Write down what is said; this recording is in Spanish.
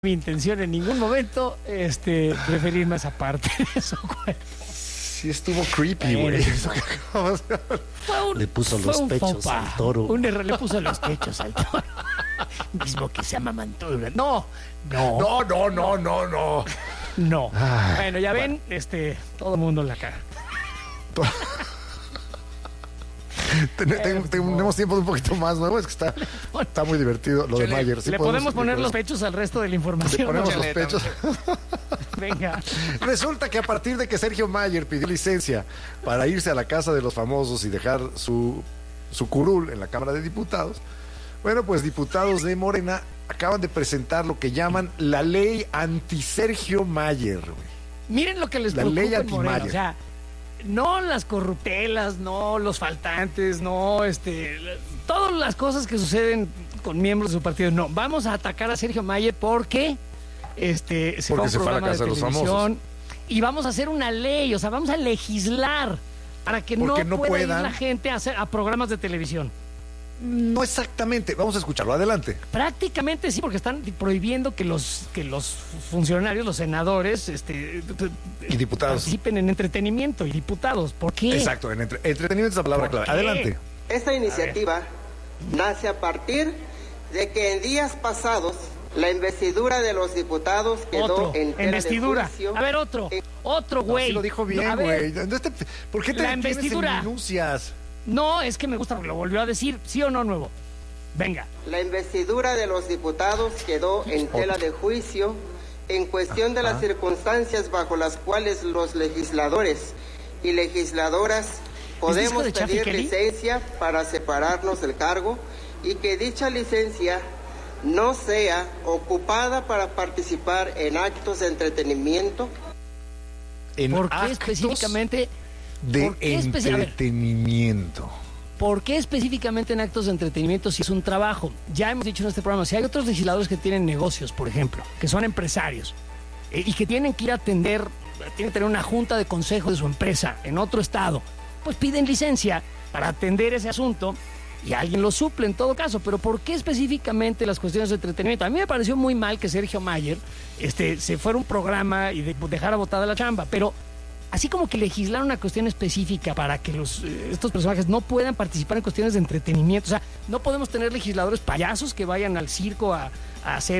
mi intención en ningún momento referirme a esa parte de eso. Sí estuvo creepy, güey. Le puso los pechos al toro. Un error, le puso los pechos al toro. Mismo que se amamantó. No. No. Ay, bueno, ya ven, todo el mundo la caga. Tenemos tiempo de un poquito más, ¿no? Es que está muy divertido lo de Mayer. ¿Sí le podemos poner los pechos al resto de la información? Le ponemos los pechos. Venga. Resulta que a partir de que Sergio Mayer pidió licencia para irse a la casa de los famosos y dejar su curul en la Cámara de Diputados, bueno, pues diputados de Morena acaban de presentar lo que llaman la ley anti-Sergio Mayer, güey. Miren lo que les La preocupa ley en Morena, anti-Mayer. o sea, no las corruptelas, no los faltantes, no todas las cosas que suceden con miembros de su partido. No, vamos a atacar a Sergio Mayer porque se fue a un programa de televisión y vamos a hacer una ley, o sea, vamos a legislar para que no pueda ir la gente a programas de televisión. No exactamente, vamos a escucharlo, adelante. Prácticamente sí, porque están prohibiendo que los funcionarios, los senadores, y diputados participen en entretenimiento y diputados. ¿Por qué? Exacto, en entretenimiento es la palabra clave. Adelante. Esta iniciativa nace a partir de que en días pasados la investidura de los diputados quedó en tela de juicio. A ver, otro güey. No, sí lo dijo bien, güey. ¿Por qué te detienes en minucias? No, es que me gusta porque lo volvió a decir. ¿Sí o no, Nuevo? Venga. La investidura de los diputados quedó en tela de juicio en cuestión de las circunstancias bajo las cuales los legisladores y legisladoras podemos pedir licencia para separarnos del cargo y que dicha licencia no sea ocupada para participar en actos de entretenimiento. ¿Por qué específicamente? De entretenimiento. ¿Por qué específicamente en actos de entretenimiento si es un trabajo? Ya hemos dicho en este programa, si hay otros legisladores que tienen negocios, por ejemplo, que son empresarios y que tienen que ir a atender, tienen que tener una junta de consejo de su empresa en otro estado, pues piden licencia para atender ese asunto y alguien lo suple en todo caso. Pero ¿por qué específicamente las cuestiones de entretenimiento? A mí me pareció muy mal que Sergio Mayer se fuera a un programa y dejara botada la chamba, pero así como que legislar una cuestión específica para que estos personajes no puedan participar en cuestiones de entretenimiento. O sea, no podemos tener legisladores payasos que vayan al circo a hacer